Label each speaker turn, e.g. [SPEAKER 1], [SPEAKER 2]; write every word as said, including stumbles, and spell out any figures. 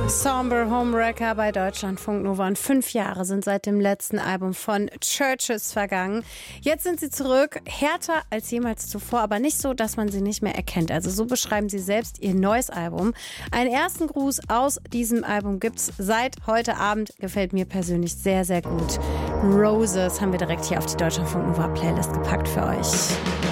[SPEAKER 1] Somber Homewrecker bei Deutschlandfunk Nova. Und fünf Jahre sind seit dem letzten Album von Chvrches vergangen. Jetzt sind sie zurück, härter als jemals zuvor, aber nicht so, dass man sie nicht mehr erkennt. Also so beschreiben sie selbst ihr neues Album. Einen ersten Gruß aus diesem Album gibt's seit heute Abend. Gefällt mir persönlich sehr, sehr gut. Roses haben wir direkt hier auf die Deutschlandfunk Nova Playlist gepackt für euch.